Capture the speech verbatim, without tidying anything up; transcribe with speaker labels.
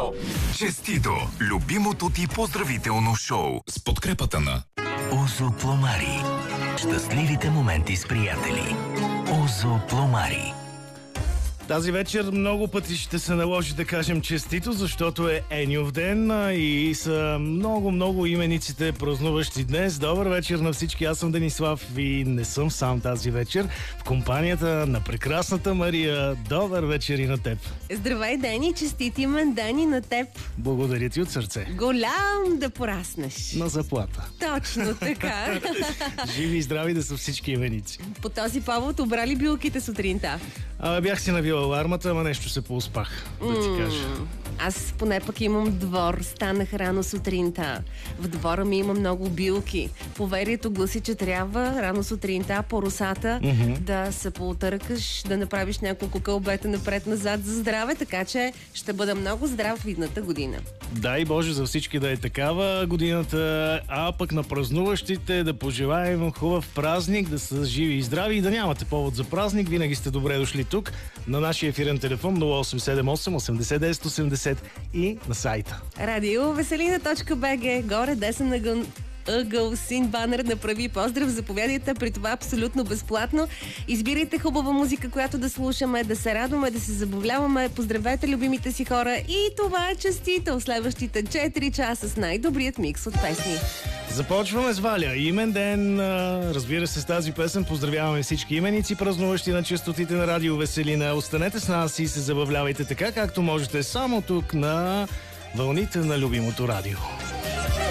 Speaker 1: шоу.
Speaker 2: Честито, любимото ти поздравително шоу с подкрепата на
Speaker 3: Озо Пломари. Щастливите моменти с приятели. Озо Пломари.
Speaker 4: Тази вечер много пъти ще се наложи да кажем честито, защото е Еньов ден и са много-много имениците празнуващи днес. Добър вечер на всички, аз съм Денислав и не съм сам тази вечер. В компанията на прекрасната Мария. Добър вечер и на теб.
Speaker 1: Здравей, Дени, честит имен ден и на теб.
Speaker 4: Благодаря ти от сърце.
Speaker 1: Голям да пораснеш.
Speaker 4: На заплата.
Speaker 1: Точно така.
Speaker 4: Живи и здрави да са всички именици.
Speaker 1: По този повод обрали билките сутринта?
Speaker 4: А, бях си навила алармата, ама нещо се поуспах, да ти кажа.
Speaker 1: Аз поне пък имам двор. Станах рано сутринта. В двора ми има много билки. Поверието гласи, че трябва рано сутринта по росата mm-hmm. да се поутъркаш, да направиш няколко кълбета напред-назад за здраве, така че ще бъда много здрав в идната година.
Speaker 4: Дай Боже за всички да е такава годината, а пък на празнуващите да пожелаем хубав празник, да са живи и здрави и да нямате повод за празник. Винаги сте добре дошли тук на нашия ефирен телефон нула осем седем осем осемдесет десет осемдесет и на сайта.
Speaker 1: Радио Веселина точка би джи, горе десен ъгъл, ъгъл син банер, направи поздрав, заповядайте, при това абсолютно безплатно. Избирайте хубава музика, която да слушаме, да се радваме, да се забавляваме, поздравете любимите си хора и това е честито. Следващите четири часа с най-добрият микс от песни.
Speaker 4: Започваме с Валя. Имен ден, разбира се, с тази песен поздравяваме всички именици, празнуващи на честотите на Радио Веселина. Останете с нас и се забавлявайте така, както можете само тук на вълните на любимото радио.